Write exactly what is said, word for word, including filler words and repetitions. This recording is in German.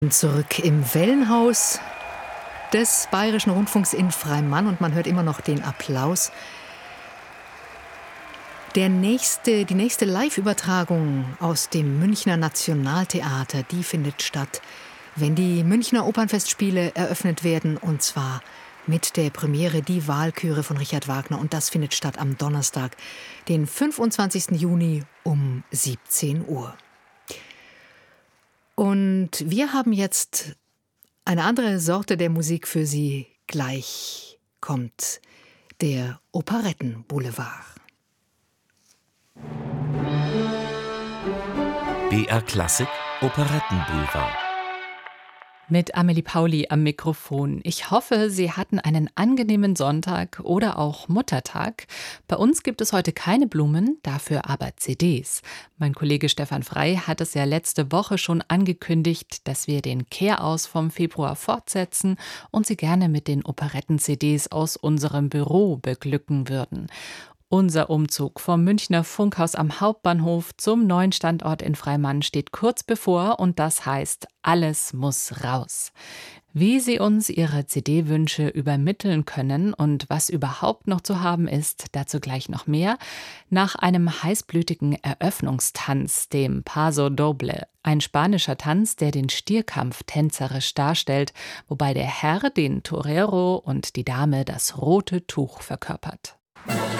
Zurück im Wellenhaus des Bayerischen Rundfunks in Freimann und man hört immer noch den Applaus. Der nächste, die nächste Live-Übertragung aus dem Münchner Nationaltheater, die findet statt, wenn die Münchner Opernfestspiele eröffnet werden, und zwar mit der Premiere Die Walküre von Richard Wagner, und das findet statt am Donnerstag, den fünfundzwanzigsten Juni um siebzehn Uhr. Und wir haben jetzt eine andere Sorte der Musik für Sie. Gleich kommt der Operettenboulevard. B R Klassik Operettenboulevard. Mit Amelie Pauli am Mikrofon. Ich hoffe, Sie hatten einen angenehmen Sonntag oder auch Muttertag. Bei uns gibt es heute keine Blumen, dafür aber C Ds. Mein Kollege Stefan Frey hat es ja letzte Woche schon angekündigt, dass wir den Kehraus vom Februar fortsetzen und Sie gerne mit den Operetten-C Ds aus unserem Büro beglücken würden. Unser Umzug vom Münchner Funkhaus am Hauptbahnhof zum neuen Standort in Freimann steht kurz bevor, und das heißt, alles muss raus. Wie Sie uns Ihre C D-Wünsche übermitteln können und was überhaupt noch zu haben ist, dazu gleich noch mehr. Nach einem heißblütigen Eröffnungstanz, dem Paso Doble, ein spanischer Tanz, der den Stierkampf tänzerisch darstellt, wobei der Herr den Torero und die Dame das rote Tuch verkörpert.